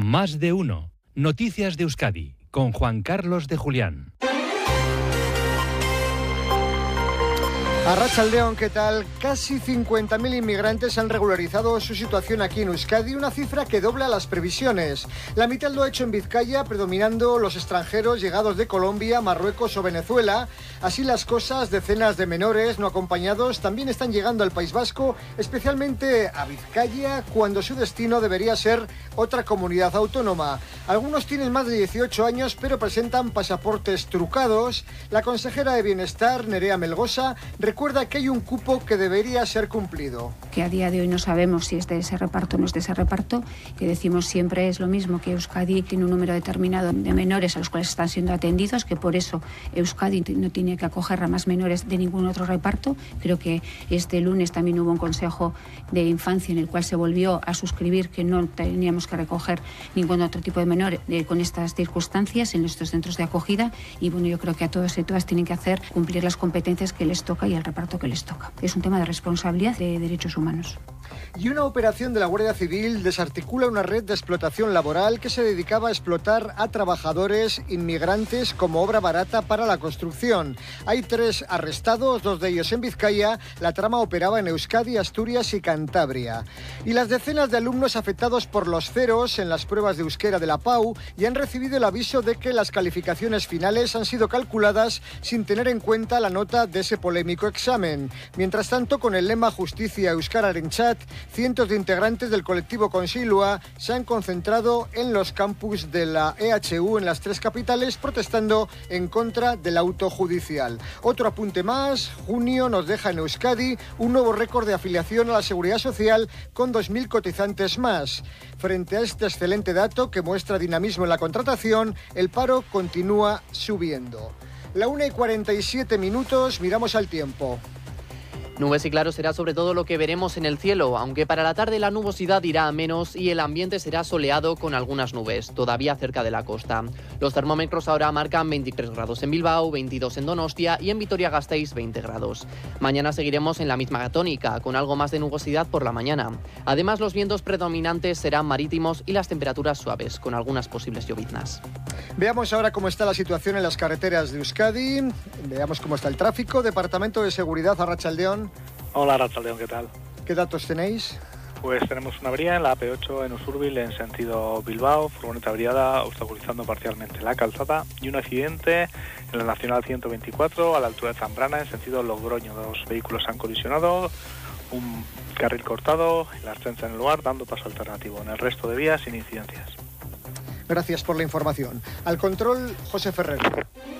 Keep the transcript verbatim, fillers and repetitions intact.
Más de uno. Noticias de Euskadi con Juan Carlos de Julián. Arratsaldeon, ¿qué tal? Casi cincuenta mil inmigrantes han regularizado su situación aquí en Euskadi, una cifra que dobla las previsiones. La mitad lo ha hecho en Vizcaya, predominando los extranjeros llegados de Colombia, Marruecos o Venezuela. Así las cosas, decenas de menores no acompañados también están llegando al País Vasco, especialmente a Vizcaya, cuando su destino debería ser otra comunidad autónoma. Algunos tienen más de dieciocho años, pero presentan pasaportes trucados. La consejera de Bienestar, Nerea Melgosa, recuerda que hay un cupo que debería ser cumplido. Que a día de hoy no sabemos si es de ese reparto o no es de ese reparto, que decimos siempre es lo mismo, que Euskadi tiene un número determinado de menores a los cuales están siendo atendidos, que por eso Euskadi no tiene que acoger a más menores de ningún otro reparto. Creo que este lunes también hubo un consejo de infancia en el cual se volvió a suscribir que no teníamos que recoger ningún otro tipo de menor eh, con estas circunstancias en nuestros centros de acogida, y bueno, yo creo que a todos y todas tienen que hacer cumplir las competencias que les toca y el reparto que les toca. Es un tema de responsabilidad de derechos humanos. Y una operación de la Guardia Civil desarticula una red de explotación laboral que se dedicaba a explotar a trabajadores inmigrantes como obra barata para la construcción. Hay tres arrestados, dos de ellos en Vizcaya. La trama operaba en Euskadi, Asturias y Cantabria. Y las decenas de alumnos afectados por los ceros en las pruebas de euskera de la P A U ya han recibido el aviso de que las calificaciones finales han sido calculadas sin tener en cuenta la nota de ese polémico examen. Mientras tanto, con el lema Justicia Euskararentzat, cientos de integrantes del colectivo Consilua se han concentrado en los campus de la E H U en las tres capitales protestando en contra del auto judicial. Otro apunte más: junio nos deja en Euskadi un nuevo récord de afiliación a la Seguridad Social con dos mil cotizantes más. Frente a este excelente dato que muestra dinamismo en la contratación, el paro continúa subiendo. La una y cuarenta y siete minutos, miramos al tiempo. Nubes y claros será sobre todo lo que veremos en el cielo, aunque para la tarde la nubosidad irá a menos y el ambiente será soleado con algunas nubes, todavía cerca de la costa. Los termómetros ahora marcan veintitrés grados en Bilbao, veintidós en Donostia y en Vitoria-Gasteiz veinte grados. Mañana seguiremos en la misma tónica, con algo más de nubosidad por la mañana. Además, los vientos predominantes serán marítimos y las temperaturas suaves, con algunas posibles lloviznas. Veamos ahora cómo está la situación en las carreteras de Euskadi. Veamos cómo está el tráfico. Departamento de Seguridad, Arratsaldeon. Hola, Arratsaldeon, ¿qué tal? ¿Qué datos tenéis? Pues tenemos una avería en la A P ocho en Usurbil en sentido Bilbao, furgoneta averiada obstaculizando parcialmente la calzada, y un accidente en la Nacional ciento veinticuatro a la altura de Zambrana en sentido Logroño. Dos vehículos han colisionado, un carril cortado y la Ertzaintza en el lugar dando paso alternativo. En el resto de vías sin incidencias. Gracias por la información. Al control, José Ferrer.